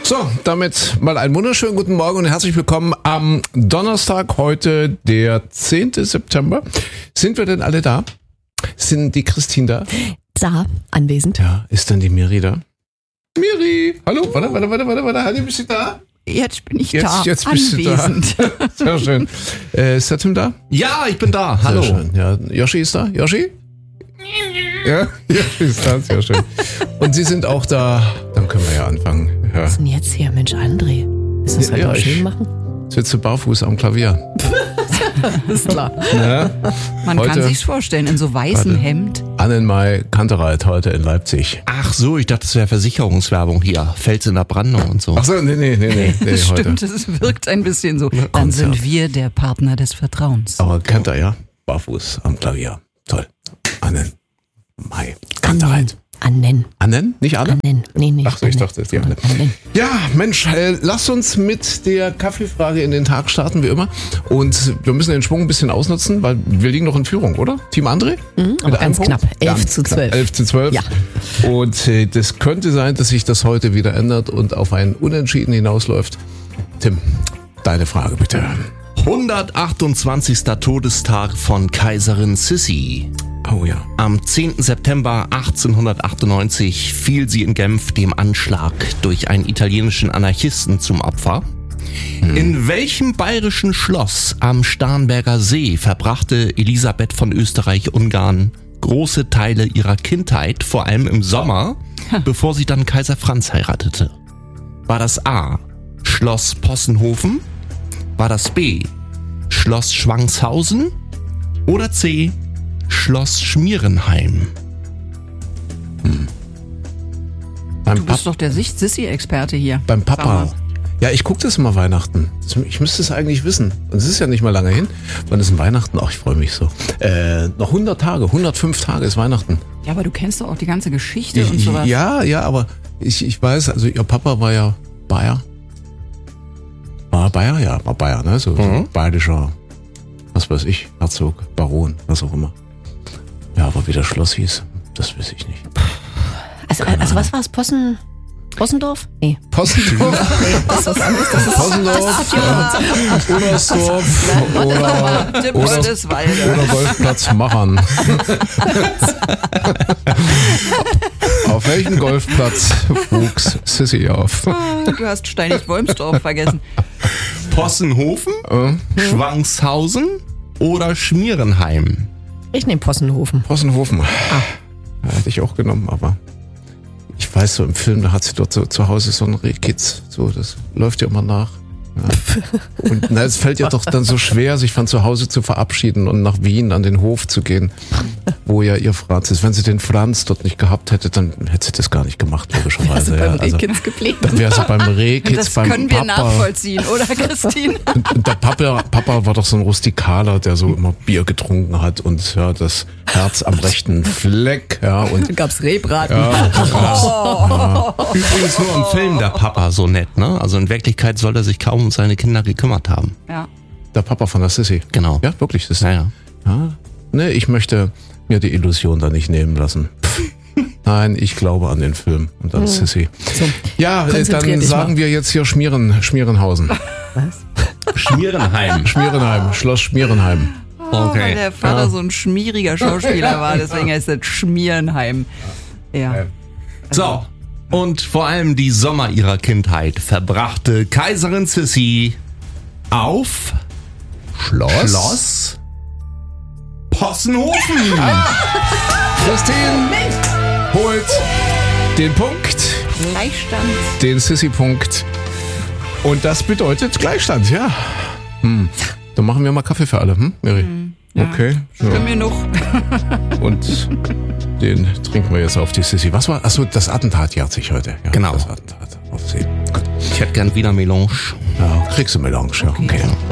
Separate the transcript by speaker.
Speaker 1: So, damit mal einen wunderschönen guten Morgen und herzlich willkommen am Donnerstag, heute der 10. September. Sind wir denn alle da? Sind die Christine da?
Speaker 2: Da, anwesend.
Speaker 1: Ja, ist dann die Miri da? Miri! Hallo, warte, Hanni, bist du da?
Speaker 2: Jetzt bin ich da,
Speaker 1: jetzt bist
Speaker 2: anwesend.
Speaker 1: Du da. Sehr schön. Ist der Tim da?
Speaker 3: Ja, ich bin da. Hallo.
Speaker 1: Sehr schön. Ja, Yoshi ist da? Yoshi? Ja, Yoshi ist da, sehr schön. Und Sie sind auch da, dann können wir ja anfangen. Ja.
Speaker 2: Was ist denn jetzt hier? Mensch, André, willst du das heute auch schön machen?
Speaker 1: Sitze barfuß am Klavier.
Speaker 2: Ist klar.
Speaker 1: Ja.
Speaker 4: Man
Speaker 1: Heute
Speaker 4: kann sich's vorstellen, in so weißem Hemd.
Speaker 1: Annenmai Kantereit heute in Leipzig.
Speaker 3: Ach so, ich dachte, das wäre Versicherungswerbung hier. Fels in der Brandung und so.
Speaker 1: Ach so, nee,
Speaker 4: Das
Speaker 1: heute.
Speaker 4: stimmt, es wirkt ein bisschen so. Dann
Speaker 1: Konzert.
Speaker 4: sind wir der Partner des Vertrauens.
Speaker 1: Aber Kanter, ja, barfuß am Klavier. Toll. Annenmai Kantereit.
Speaker 2: Annen.
Speaker 1: Annen? Nicht Anne?
Speaker 2: Annen. Nee.
Speaker 1: Ach so, ich dachte, das ist die Anne.
Speaker 2: Annen.
Speaker 1: Ja, Mensch, lass uns mit der Kaffeefrage in den Tag starten, wie immer. Und wir müssen den Schwung ein bisschen ausnutzen, weil wir liegen noch in Führung, oder? Team André? Mit
Speaker 2: aber
Speaker 1: einem
Speaker 2: ganz knapp.
Speaker 1: Punkt?
Speaker 2: 11:12.
Speaker 1: 11:12.
Speaker 2: Ja.
Speaker 1: Und das könnte sein, dass sich das heute wieder ändert und auf ein Unentschieden hinausläuft. Tim, deine Frage bitte.
Speaker 3: 128. Todestag von Kaiserin Sissi.
Speaker 1: Oh ja.
Speaker 3: Am 10. September 1898 fiel sie in Genf dem Anschlag durch einen italienischen Anarchisten zum Opfer. In welchem bayerischen Schloss am Starnberger See verbrachte Elisabeth von Österreich-Ungarn große Teile ihrer Kindheit, vor allem im Sommer, bevor sie dann Kaiser Franz heiratete? War das A, Schloss Possenhofen? War das B, Schloss Schwangshausen? Oder C, Schloss Schmierenheim?
Speaker 1: Beim,
Speaker 4: Du bist doch der Sissi-Experte hier.
Speaker 1: beim Papa.
Speaker 4: Damals.
Speaker 1: Ja, ich gucke das immer Weihnachten. Ich müsste es eigentlich wissen. Und es ist ja nicht mal lange hin. Wann ist denn Weihnachten? Ach, ich freue mich so. Noch 100 Tage, 105 Tage ist Weihnachten.
Speaker 4: Ja, aber du kennst doch auch die ganze Geschichte und sowas.
Speaker 1: Ja, aber ich weiß, also ihr Papa war ja Bayer. War Bayer? Ja, war Bayer, ne? So bayerischer, was weiß ich, Herzog, Baron, was auch immer. Ja, aber wie das Schloss hieß, das weiß ich nicht.
Speaker 2: Also was war es? Possendorf? Nee.
Speaker 1: Possendorf,
Speaker 2: Nee, das ist was anderes. Das ist
Speaker 1: Possendorf, Oberstdorf
Speaker 4: Der
Speaker 1: oder
Speaker 4: Bundeswalde.
Speaker 1: Golfplatz Machern. Auf welchem Golfplatz wuchs Sissi auf?
Speaker 4: Du hast Steinig-Wolmsdorf vergessen.
Speaker 3: Possenhofen, Schwangshausen oder Schmierenheim?
Speaker 2: Ich nehme Possenhofen.
Speaker 1: Possenhofen. Ja, hätte ich auch genommen, aber ich weiß so im Film, da hat sie dort so zu Hause so ein Rehkitz. So, das läuft ja immer nach. Ja. Und es fällt ihr doch dann so schwer, sich von zu Hause zu verabschieden und nach Wien an den Hof zu gehen, wo ja ihr Franz ist. Wenn sie den Franz dort nicht gehabt hätte, dann hätte sie das gar nicht gemacht, logischerweise.
Speaker 2: Beim
Speaker 1: Ja, also,
Speaker 2: Rehkitz geblieben.
Speaker 1: dann wäre sie beim Rehkitz,
Speaker 4: Das
Speaker 1: beim
Speaker 4: können wir
Speaker 1: Papa.
Speaker 4: nachvollziehen, oder Christine?
Speaker 1: Und der Papa war doch so ein Rustikaler, der so immer Bier getrunken hat und ja, das Herz am rechten Fleck. Ja, und
Speaker 2: Dann gab's Rehbraten.
Speaker 3: Übrigens nur im Film der Papa so nett, ne? Also in Wirklichkeit soll er sich kaum um seine Kinder gekümmert haben.
Speaker 4: Ja.
Speaker 1: der Papa von der Sissi.
Speaker 3: Genau.
Speaker 1: Ja, wirklich. Das ist,
Speaker 3: Naja.
Speaker 1: ja, ne, ich möchte mir die Illusion da nicht nehmen lassen. Nein, ich glaube an den Film und an Sissi.
Speaker 2: So,
Speaker 1: Ja,
Speaker 2: konzentrier
Speaker 1: dann
Speaker 2: dich
Speaker 1: sagen
Speaker 2: mal.
Speaker 1: wir jetzt hier Schmierenhausen.
Speaker 3: Schmierenheim.
Speaker 1: Schmierenheim, Schloss Schmierenheim.
Speaker 4: Weil der Vater so ein schmieriger Schauspieler war, deswegen heißt es Schmierenheim. Ja.
Speaker 3: So. Und vor allem die Sommer ihrer Kindheit verbrachte Kaiserin Sissi auf Schloss Possenhofen.
Speaker 1: Christine holt den Punkt,
Speaker 4: Gleichstand.
Speaker 1: den Sissi-Punkt. Und das bedeutet Gleichstand, ja. Dann machen wir mal Kaffee für alle, Miri?
Speaker 4: Ja.
Speaker 1: Okay.
Speaker 4: Für mir noch.
Speaker 1: Und den trinken wir jetzt auf die Sissi. Was war? Achso, das Attentat jährt sich heute. Ja,
Speaker 3: Genau.
Speaker 1: Das Attentat auf sie. Gut.
Speaker 3: Ich hätte gern wieder Melange.
Speaker 1: Ja, kriegst du Melange, ja. Okay.